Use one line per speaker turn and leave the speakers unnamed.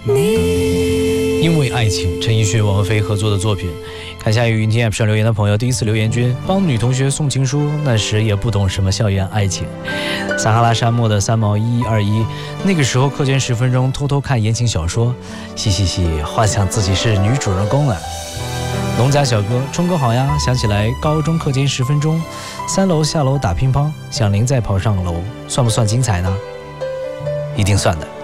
因为爱情，陈奕迅、王菲合作的作品。看下雨云听 App 上留言的朋友，第一次留言君帮女同学送情书，那时也不懂什么校园爱情。撒哈拉沙漠的3毛1121，那个时候课间10分钟偷偷看言情小说，嘻嘻嘻，幻想自己是女主人公了。农家小哥，冲哥好呀！想起来高中课间10分钟，3楼下楼打乒乓，响铃再跑上楼，算不算精彩呢？一定算的。